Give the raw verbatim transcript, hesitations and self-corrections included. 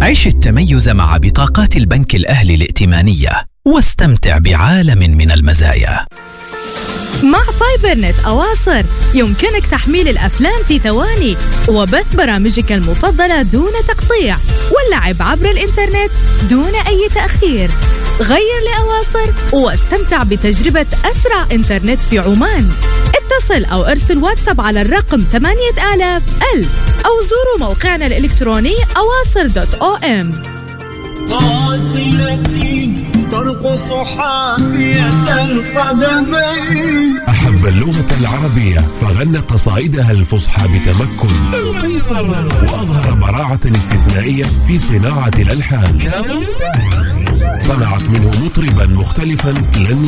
عيش التميز مع بطاقات البنك الأهلي الائتمانية واستمتع بعالم من المزايا. مع فايبر نت أواصر يمكنك تحميل الأفلام في ثواني وبث برامجك المفضلة دون تقطيع واللعب عبر الإنترنت دون أي تأخير. غير لأواصر واستمتع بتجربة أسرع إنترنت في عمان. اتصل أو ارسل واتساب على الرقم ثمانية آلاف ألف أو زوروا موقعنا الإلكتروني أواصر دوت أو إم. قاتلتي ترقص حافية القدمين. أحب اللغة العربية فغنى قصائدها الفصحى بتمكن وأظهر براعة استثنائية في صناعة الألحان. صنعت منه مطربا مختلفا لن